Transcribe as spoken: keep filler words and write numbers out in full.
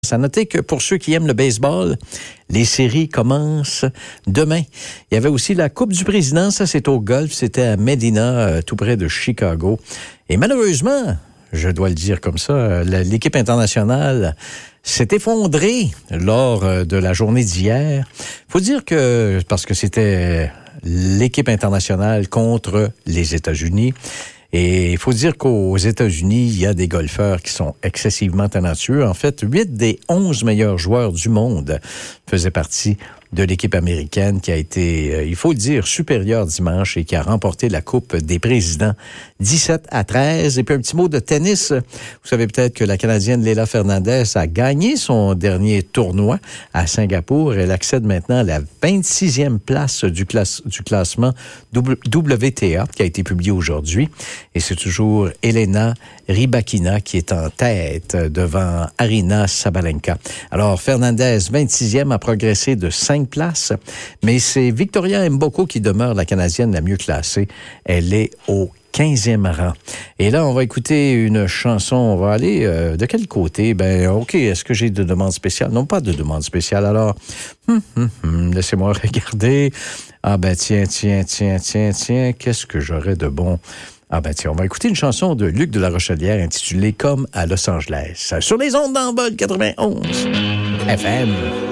À noter que pour ceux qui aiment le baseball, les séries commencent demain. Il y avait aussi la Coupe du Président, ça c'est au golf, c'était à Medina, euh, tout près de Chicago. Et malheureusement, je dois le dire comme ça, l'équipe internationale s'est effondrée lors de la journée d'hier. Faut dire que, parce que c'était l'équipe internationale contre les États-Unis. Et il faut dire qu'aux États-Unis, il y a des golfeurs qui sont excessivement talentueux. En fait, huit des onze meilleurs joueurs du monde faisaient partie de l'équipe américaine qui a été, il faut le dire, supérieure dimanche et qui a remporté la Coupe des Présidents dix-sept à treize. Et puis un petit mot de tennis. Vous savez peut-être que la Canadienne Leylah Fernandez a gagné son dernier tournoi à Singapour. Elle accède maintenant à la vingt-sixième place du, classe, du classement W T A qui a été publié aujourd'hui. Et c'est toujours Elena Rybakina qui est en tête devant Aryna Sabalenka. Alors Fernandez, vingt-sixième, a progressé de cinq places, mais c'est Victoria Mboko qui demeure la Canadienne la mieux classée. Elle est au quinzième rang. Et là, on va écouter une chanson. On va aller euh, de quel côté? Ben, OK, est-ce que j'ai de demande spéciale? Non, pas de demande spéciale. Alors, hum, hum, hum, laissez-moi regarder. Ah ben, tiens, tiens, tiens, tiens, tiens, qu'est-ce que j'aurais de bon? Ah ben tiens, on va écouter une chanson de Luc de la Rochelière intitulée « Comme à Los Angeles » sur les ondes d'Envol quatre-vingt-onze F M.